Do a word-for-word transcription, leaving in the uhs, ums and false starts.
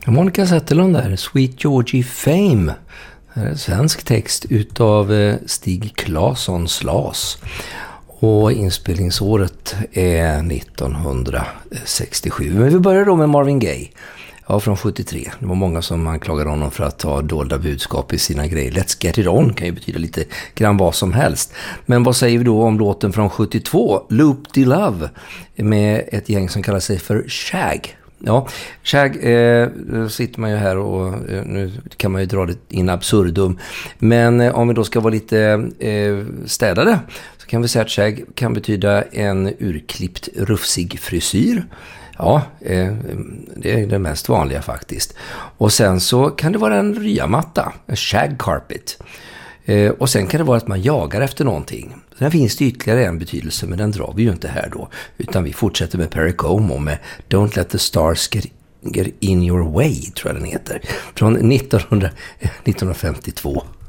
Monica Zetterlund där, Sweet Georgie Fame. Det är en svensk text utav Stig Claesson Slas. Och inspelningsåret är nittonhundrasextiosju. Men vi börjar då med Marvin Gaye. Ja, från sjuttiotre. Det var många som anklagade honom för att ta dolda budskap i sina grejer. Let's get it on kan ju betyda lite grann vad som helst. Men vad säger vi då om låten från sjuttiotvå? Loop de Love med ett gäng som kallar sig för Shag. Ja, Shag eh, sitter man ju här och eh, nu kan man ju dra det in absurdum. Men eh, om vi då ska vara lite eh, städade så kan vi säga att Shag kan betyda en urklippt rufsig frisyr. Ja, eh, det är det mest vanliga faktiskt. Och sen så kan det vara en ryamatta, en shag carpet. Eh, och sen kan det vara att man jagar efter någonting. Sen finns det ytterligare en betydelse, men den drar vi ju inte här då. Utan vi fortsätter med Perry Como med Don't Let the Stars Get, get In Your Way, tror jag den heter. Från nittonhundrafemtiotvå.